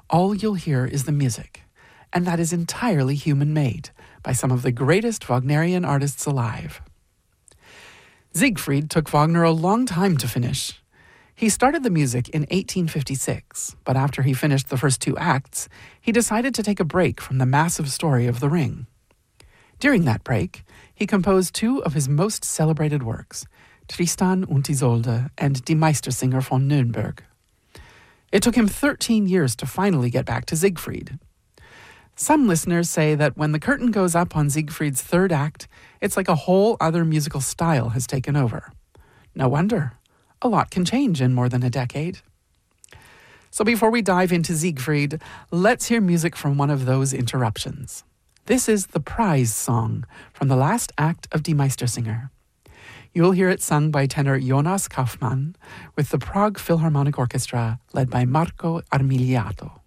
all you'll hear is the music, and that is entirely human-made by some of the greatest Wagnerian artists alive. Siegfried took Wagner a long time to finish. He started the music in 1856, but after he finished the first 2 acts, he decided to take a break from the massive story of The Ring. During that break, he composed 2 of his most celebrated works, Tristan und Isolde and Die Meistersinger von Nürnberg. It took him 13 years to finally get back to Siegfried. Some listeners say that when the curtain goes up on Siegfried's 3rd act, it's like a whole other musical style has taken over. No wonder. A lot can change in more than a decade. So before we dive into Siegfried, let's hear music from one of those interruptions. This is the Prize Song from the last act of Die Meistersinger. You'll hear it sung by tenor Jonas Kaufmann with the Prague Philharmonic Orchestra led by Marco Armiliato.